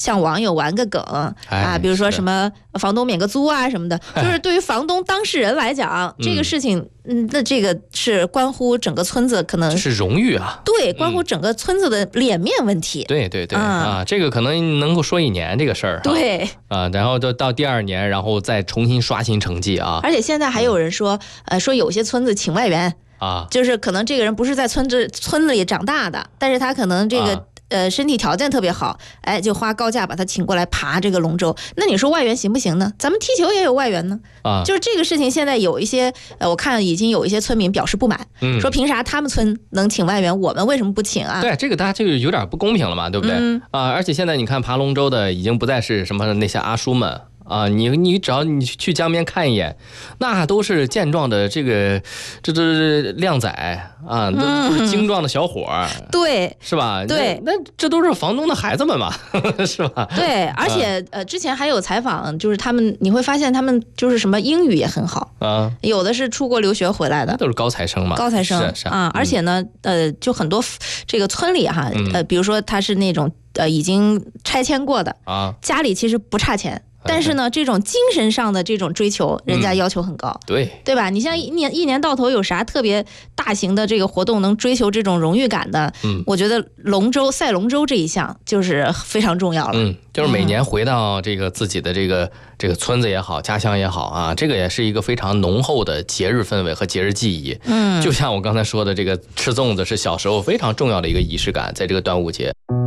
向网友玩个梗啊，比如说什么房东免个租啊什么的，就是对于房东当事人来讲，这个事情，那这个是关乎整个村子，可能这是荣誉啊， 对，关乎整个村子的脸面问题。 对对对啊，这个可能能够说1年这个事儿。 对啊，然后到第2年，然后再重新刷新成绩啊。 而且现在还有人说，说有些村子请外援啊， 就是可能这个人不是在村子里长大的，但是他可能这个。身体条件特别好，哎，就花高价把他请过来爬这个龙舟。那你说外援行不行呢？咱们踢球也有外援呢。就是这个事情，现在有一些我看已经有一些村民表示不满，说凭啥他们村能请外援，我们为什么不请啊？ 对，这个大家就有点不公平了嘛，对不对？而且现在你看爬龙舟的已经不再是什么那些阿叔们。啊，你只要你去江边看一眼，那都是健壮的这都是靓仔啊，都是精壮的小伙儿， 对， 是吧？ 对， 那这都是房东的孩子们嘛，是吧？ 对，而且之前还有采访，就是你会发现他们就是什么英语也很好啊，有的是出国留学回来的， 都是高材生嘛， 高材生是啊，而且呢，就很多这个村里哈，比如说他是那种已经拆迁过的啊，家里其实不差钱。但是呢，这种精神上的这种追求，人家要求很高，对吧？你像一年到头有啥特别大型的这个活动能追求这种荣誉感的？我觉得赛龙舟这一项就是非常重要了。 就是每年回到这个自己的这个村子也好，家乡也好啊，这个也是一个非常浓厚的节日氛围和节日记忆。就像我刚才说的，这个吃粽子是小时候非常重要的一个仪式感，在这个端午节。